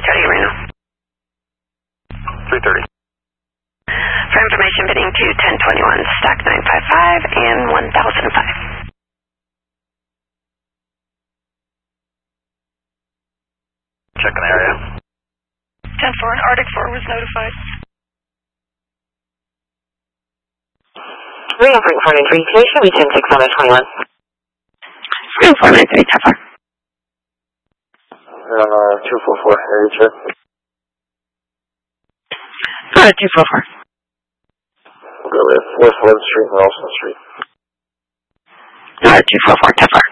try to get right now. 330. For information, bidding to 1021, stock 955 and 1005. Checking area. 10-4 and Arctic 4 was notified. Re-offering 493, today should be 10-6 on the 21. 493, 10-4. 244, area check. 244. We'll go with West 11th Street and Ralston Street. 244, 10-4.